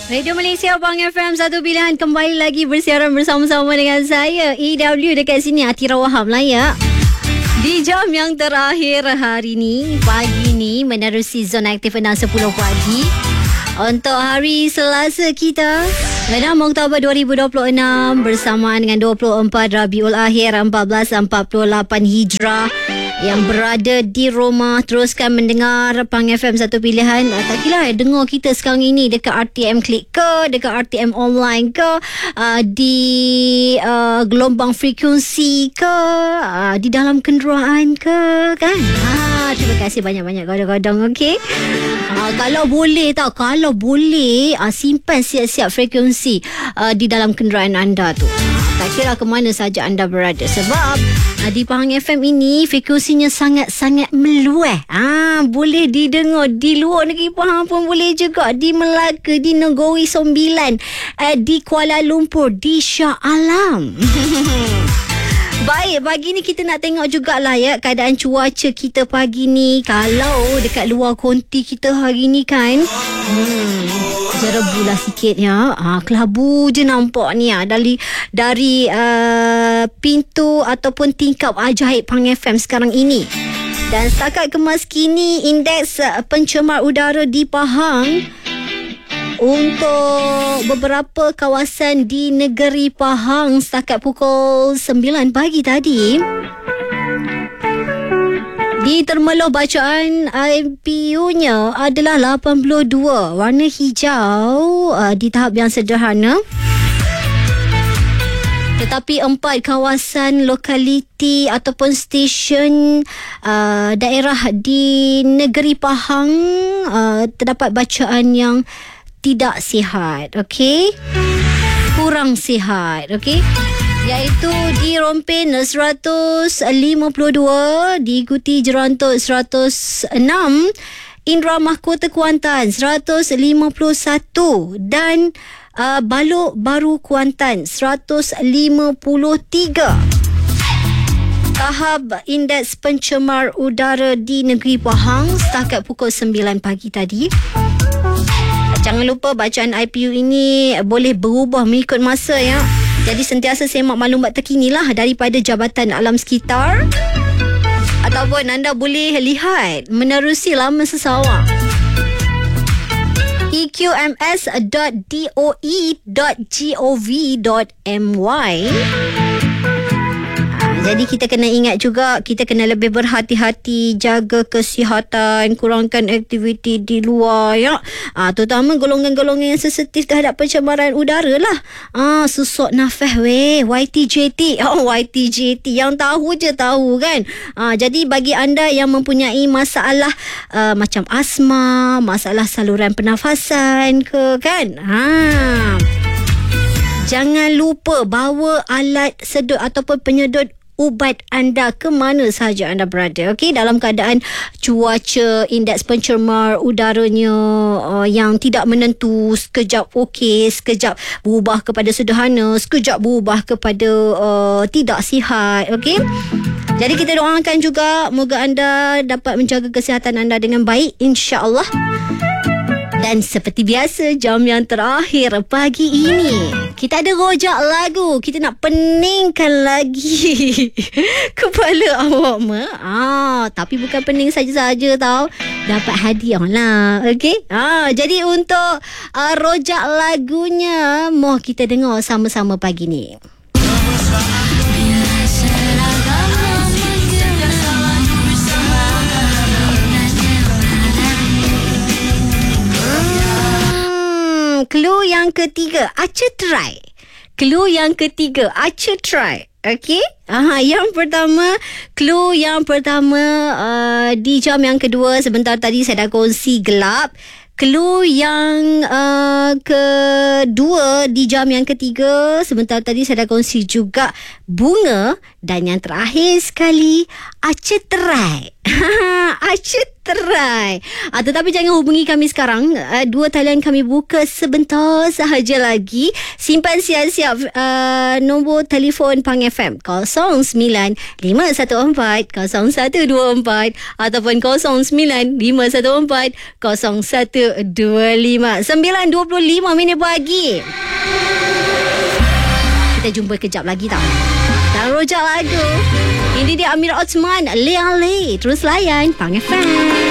Radio Malaysia Bang FM, satu pilihan kembali lagi bersiaran bersama-sama dengan saya EW dekat sini Atira Wahab lah ya. Di jam yang terakhir hari ni, pagi ni menerusi zona aktif 6.10 pagi untuk hari Selasa kita 6 Oktober 2026 bersamaan dengan 24 Rabiul Akhir 1448 Hijrah. Yang berada di rumah teruskan mendengar Pang FM, satu pilihan. Tak kira dengar kita sekarang ini dekat RTM Klik ke, dekat RTM Online ke, di gelombang frekuensi ke, di dalam kenderaan ke, kan? Terima kasih banyak-banyak kadang-kadang, okey? Kalau boleh simpan siap-siap frekuensi di dalam kenderaan anda tu. Tak kira ke mana saja anda berada, sebab di Pahang FM ini frekuensinya sangat-sangat meluas. Boleh didengar di luar negeri Pahang pun boleh juga, di Melaka, di Negeri Sembilan, di Kuala Lumpur, di Shah Alam. Baik, pagi ni kita nak tengok jugalah ya keadaan cuaca kita pagi ni. Kalau dekat luar konti kita hari ni kan, jerebulah sikit ya. Kelabu je nampak ni dari pintu ataupun tingkap ajaib Pang FM sekarang ini. Dan setakat kemas kini, indeks pencemar udara di Pahang untuk beberapa kawasan di negeri Pahang setakat pukul 9 pagi tadi, di Termeloh bacaan IPU-nya adalah 82, warna hijau di tahap yang sederhana. Tetapi 4 kawasan lokaliti ataupun stesen daerah di negeri Pahang terdapat bacaan yang tidak sihat, okey? Kurang sihat, okey? Iaitu di Rompin 152, diikuti Jerantut 106, Indra Mahkota Kuantan 151 dan Balok Baru Kuantan 153. Tahap indeks pencemar udara di negeri Pahang setakat pukul 9 pagi tadi. Jangan lupa bacaan IPU ini boleh berubah mengikut masa ya. Jadi sentiasa semak maklumat terkini lah daripada Jabatan Alam Sekitar. Ataupun anda boleh lihat menerusi laman sesawang eqms.doe.gov.my. Jadi kita kena ingat juga, kita kena lebih berhati-hati, jaga kesihatan, kurangkan aktiviti di luar ya. Terutama golongan-golongan yang sensitif terhadap pencemaran udara lah. Susuk nafas YTJT. YTJT yang tahu je tahu kan. Jadi bagi anda yang mempunyai masalah macam asma, masalah saluran pernafasan ke kan, jangan lupa bawa alat sedut ataupun penyedut ubat anda ke mana sahaja anda berada. Okey, dalam keadaan cuaca indeks pencemar udaranya yang tidak menentu, sekejap okey, sekejap berubah kepada sederhana, sekejap berubah kepada tidak sihat. Okey, jadi kita doakan juga moga anda dapat menjaga kesihatan anda dengan baik, insya-Allah. Dan seperti biasa, jam yang terakhir pagi ini, kita ada rojak lagu. Kita nak peningkan lagi kepala awak. Tapi bukan pening saja-saja tau. Dapat hadiah lah. Okey? Jadi untuk rojak lagunya, mau kita dengar sama-sama pagi ni. Clue yang ketiga, Aca try. Clue yang ketiga, Aca try. Okey? Yang pertama, clue yang pertama di jam yang kedua, sebentar tadi saya dah kongsi gelap. Clue yang kedua di jam yang ketiga, sebentar tadi saya dah kongsi juga bunga. Dan yang terakhir sekali, Aca try. Aca try. Tetapi jangan hubungi kami sekarang. Dua talian kami buka sebentar sahaja lagi. Simpan siap-siap nombor telefon Pang FM 09-514-0124 ataupun 09-514-0125. 9:25 pagi. Kita jumpa kejap lagi tau. Dan rojak lagu. Ini dia Amir Othman, Le. Terus layan Pang FM.